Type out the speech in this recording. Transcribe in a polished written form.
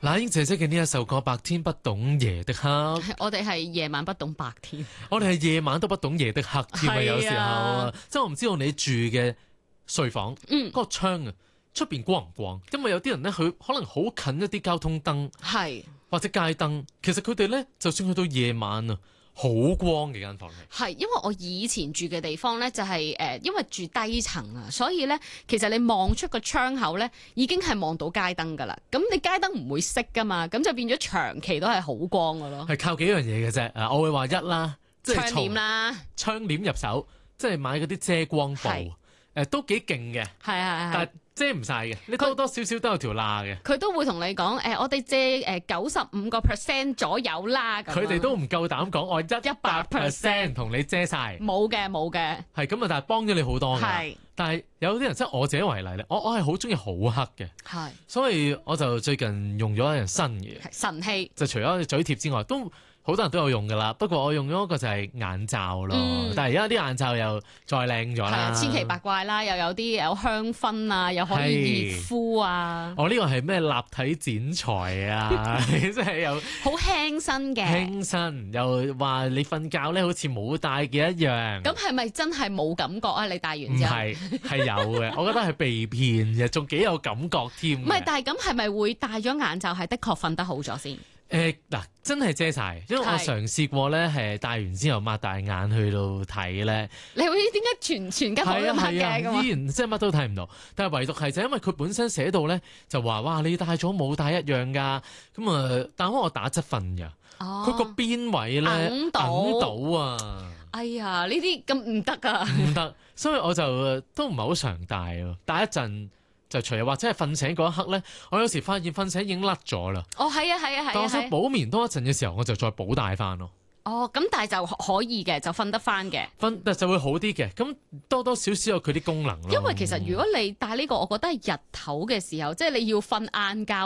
那英姐姐嘅呢一首歌《白天不懂夜的黑》， 我哋係夜晚不懂白天， 我哋係夜晚都不懂夜的黑添啊！有時候啊，即係我唔知道你住嘅睡房，嗰個窗啊，出邊光唔光？因為有啲人咧，佢可能好近一啲交通燈， 係或者街燈，其實佢哋咧，就算去到夜晚啊，好光嘅間房係。 係，因為我以前住嘅地方咧，就係因為住低層啊，所以咧，其實你望出個窗口咧，已經係望到街燈噶啦。咁你街燈唔會熄噶嘛，咁就變咗長期都係好光噶咯。 係靠幾樣嘢嘅啫。我會話一啦，即係窗簾啦， 窗簾入手，即係買嗰啲遮光布，都幾勁嘅。但係遮唔晒嘅，你多多少少都有條罅嘅。 佢都會同你講，我哋借95%左右啦。 佢哋都唔夠膽講，我100%同你遮晒。 冇嘅，冇嘅。 係咁啊，但係幫咗你好多㗎。 係。 但係有啲人即係我自己為例咧，我係好中意好黑嘅。 係。所以我就最近用咗一樣新嘅神器， 就除咗嘴貼之外，都好多人都有用㗎啦。不過我用咗一個就係眼罩咯。但係而家啲眼罩又再靚咗啦， 千奇百怪啦，又有啲有香薰啊，又可以熱敷啊。 我呢個係咩立體剪裁啊？即係又好輕身嘅， 輕身又話你瞓覺咧，好似冇戴嘅一樣。 咁係咪真係冇感覺啊？你戴完之後係有嘅，我覺得係被騙嘅，仲幾有感覺添。 唔係，但係咁係咪會戴咗眼罩係的確瞓得好咗先？ 嗱，真係遮晒，因為我嘗試過咧，係戴完之後擘大眼去到睇咧。 你會點解全間房都黑嘅咁？ 依然即係乜都睇唔到，但係唯獨係就因為佢本身寫到咧，就話哇你戴咗冇戴一樣㗎，咁啊，但我打側瞓㗎，佢個邊位咧揞到啊！ 哎呀，呢啲咁唔得㗎， 唔得，所以我就都唔係好常戴喎，戴一陣。就除或者係瞓醒嗰一刻咧，我有時發現瞓醒已經甩咗啦。 哦，係啊。 但我想補眠多一陣嘅時候，我就再補戴翻咯。 哦，咁但係就可以嘅，就瞓得翻嘅。 但就會好啲嘅。咁多多少少有佢啲功能咯。 因為其實如果你戴呢個，我覺得係日頭嘅時候，即係你要瞓晏覺。